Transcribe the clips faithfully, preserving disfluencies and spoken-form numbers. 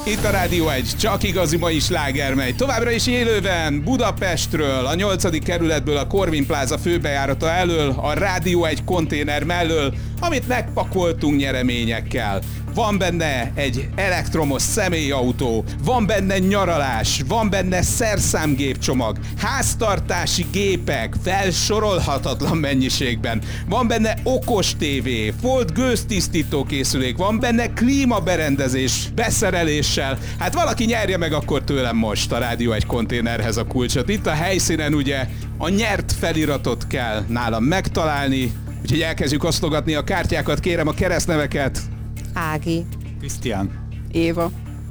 Itt a Rádió egy, csak igazi mai sláger megy. Továbbra is élőben Budapestről, a nyolcadik kerületből, a Corvin Plaza főbejárata elől, a Rádió egy konténer mellől, amit megpakoltunk nyereményekkel. Van benne egy elektromos személyautó, van benne nyaralás, van benne szerszámgépcsomag, háztartási gépek felsorolhatatlan mennyiségben, van benne okos tévé, Fold gőztisztító készülék, van benne klímaberendezés beszereléssel. Hát valaki nyerje meg akkor tőlem most a Rádió egy konténerhez a kulcsot. Itt a helyszínen ugye a nyert feliratot kell nálam megtalálni, úgyhogy elkezdjük osztogatni a kártyákat, kérem a keresztneveket. Ági. Krisztián. Éva.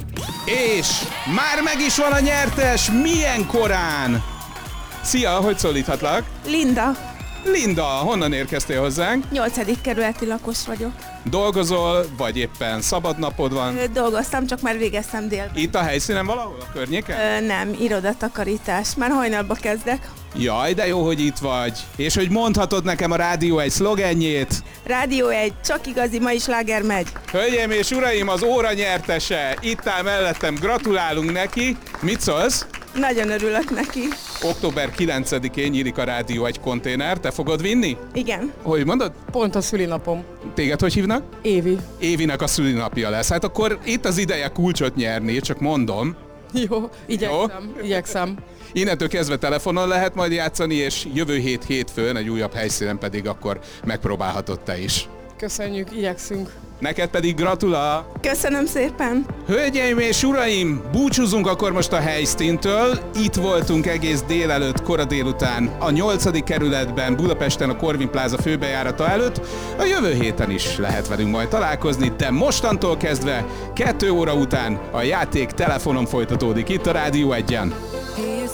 És már meg is van a nyertes, milyen korán! Szia, hogy szólíthatlak? Linda, Linda, honnan érkeztél hozzánk? nyolcadik kerületi lakos vagyok. Dolgozol, vagy éppen szabad napod van? Ö, Dolgoztam, csak már végeztem délben. Itt a helyszínen valahol a környéken? Ö, nem, irodatakarítás. Már hajnalba kezdek. Jaj, de jó, hogy itt vagy. És hogy mondhatod nekem a Rádió egy szlogenjét. Rádió egy, csak igazi mai sláger megy. Hölgyeim és uraim, az óra nyertese. Itt áll mellettem, gratulálunk neki. Mit szólsz? Nagyon örülök neki. október kilencedikén nyílik a Rádió egy konténer. Te fogod vinni? Igen. Hogy mondod? Pont a szülinapom. Téged hogy hívnak? Évi. Évinek a szülinapja lesz. Hát akkor itt az ideje kulcsot nyerni, csak mondom. Jó, igyekszem, Jó. igyekszem. Innentől kezdve telefonon lehet majd játszani, és jövő hét hétfőn, egy újabb helyszínen pedig akkor megpróbálhatod te is. Köszönjük, igyekszünk. Neked pedig gratulál! Köszönöm szépen. Hölgyeim és uraim, búcsúzunk akkor most a helyszíntől. Itt voltunk egész délelőtt, kora délután a nyolcadik kerületben, Budapesten, a Corvin Plaza főbejárata előtt. A jövő héten is lehet velünk majd találkozni, de mostantól kezdve kettő óra után a játék telefonon folytatódik itt a Rádió egyen.